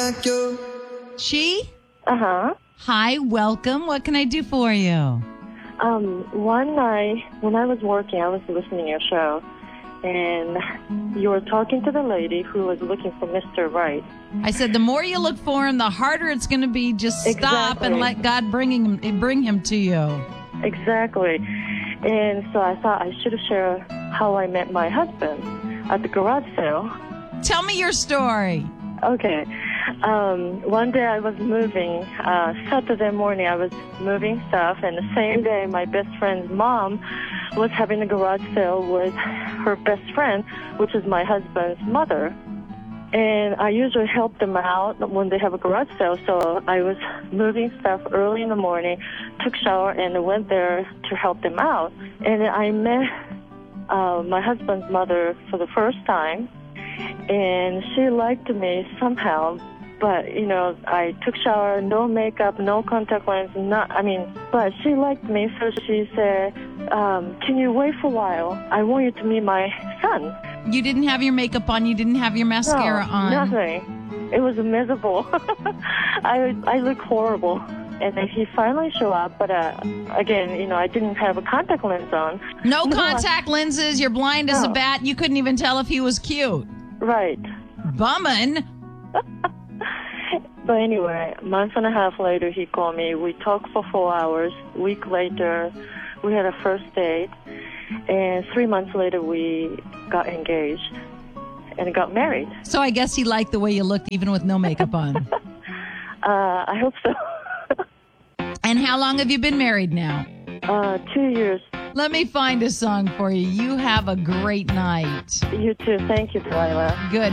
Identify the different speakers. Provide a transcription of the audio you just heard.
Speaker 1: like you.
Speaker 2: She?
Speaker 3: Uh-huh.
Speaker 2: Hi, welcome. What can I do for you?
Speaker 3: One night when I was working, I was listening to your show, and you were talking to the lady who was looking for Mr. Right.
Speaker 2: I said the more you look for him, the harder it's going to be. Just stop
Speaker 3: Exactly.
Speaker 2: and let God bring him to you.
Speaker 3: Exactly. And so I thought I should share how I met my husband at the garage sale.
Speaker 2: Tell me your story.
Speaker 3: Okay. One day I was moving, Saturday morning I was moving stuff, and the same day my best friend's mom was having a garage sale with her best friend, which is my husband's mother. And I usually help them out when they have a garage sale, so I was moving stuff early in the morning, took a shower, and went there to help them out. And I met my husband's mother for the first time, and she liked me somehow. But, I took shower, no makeup, no contact lens, but she liked me, so she said, can you wait for a while? I want you to meet my son.
Speaker 2: You didn't have your makeup on. You didn't have your mascara on.
Speaker 3: Nothing. It was miserable. I look horrible. And then he finally showed up, but again, I didn't have a contact lens on.
Speaker 2: No contact lenses. You're blind as a bat. You couldn't even tell if he was cute.
Speaker 3: Right.
Speaker 2: Bummin'.
Speaker 3: But anyway, a month and a half later, he called me. We talked for 4 hours. A week later, we had a first date. And 3 months later, we got engaged and got married.
Speaker 2: So I guess he liked the way you looked even with no makeup on.
Speaker 3: I hope so.
Speaker 2: And how long have you been married now?
Speaker 3: 2 years.
Speaker 2: Let me find a song for you. You have a great night.
Speaker 3: You too. Thank you, Delilah.
Speaker 2: Good.